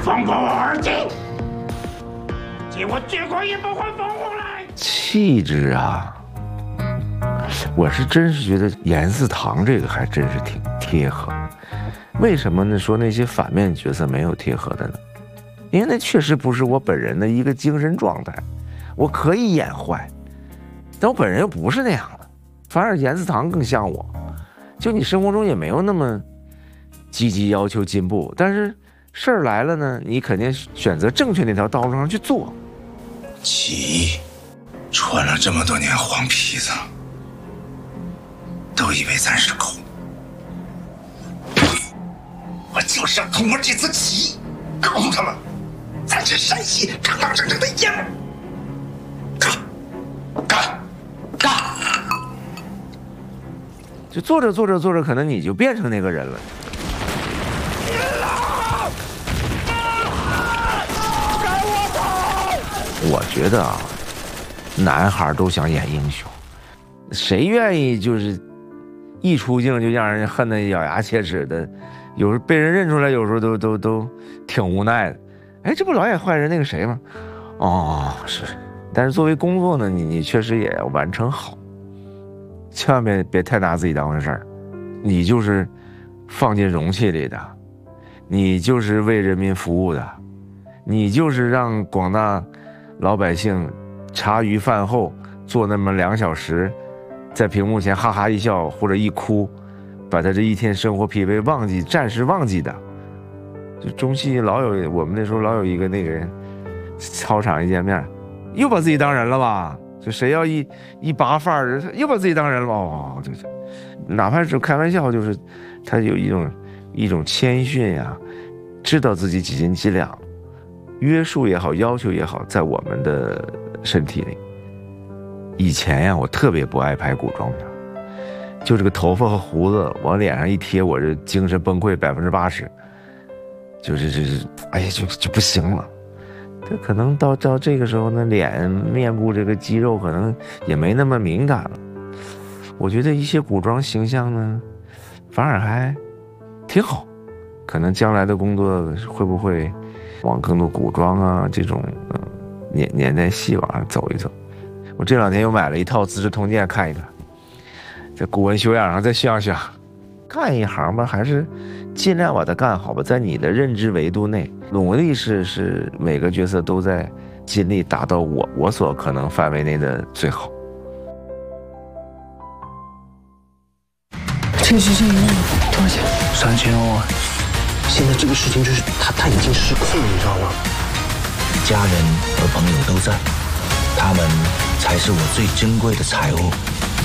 放过我儿子，姐我绝口也不会放过来。 气质啊，我是真是觉得严嗣堂这个还真是挺贴合。为什么呢？说那些反面角色没有贴合的呢？因为那确实不是我本人的一个精神状态。我可以演坏，但我本人又不是那样的。反而严嗣堂更像我，就你生活中也没有那么积极要求进步，但是事儿来了呢，你肯定选择正确那条道路上去做。 起义穿了这么多年黄皮子，都以为咱是狗。我就是要通过这次起义，告诉他们，咱是山西堂堂正正的爷们儿。干！ 就做着，可能你就变成那个人了。我觉得啊，男孩都想演英雄，谁愿意就是一出镜就让人恨得咬牙切齿的？有时候被人认出来，有时候都挺无奈的。哎，这不老演坏人那个谁吗？哦，是。但是作为工作呢，你确实也要完成好，千万别太拿自己当回事儿。你就是放进容器里的，你就是为人民服务的，你就是让广大老百姓茶余饭后坐那么2小时，在屏幕前哈哈一笑或者一哭，把他这一天生活疲惫暂时忘记的。就中戏我们那时候老有一个那个人，操场一见面，又把自己当人了吧？就谁要一拔范儿，又把自己当人了吧？哦，就是，哪怕是开玩笑，就是他有一种谦逊呀，知道自己几斤几两，约束也好，要求也好，在我们的身体里。以前呀，我特别不爱拍古装片，就这个头发和胡子往脸上一贴，我这精神崩溃80%，就是，哎呀，就不行了。这可能到这个时候呢，面部这个肌肉可能也没那么敏感了。我觉得一些古装形象呢，反而还挺好。可能将来的工作会不会往更多古装啊这种年代戏往上走一走？我这2天又买了一套《资治通鉴》看一看，在古文修养上再学学。干一行吧，还是尽量把它干好吧，在你的认知维度内，努力是每个角色都在尽力达到我所可能范围内的最好。 这个是这个多少钱？3000欧啊！现在这个事情就是他已经失控了，你知道吗？ 家人和朋友都在，他们才是我最珍贵的财物。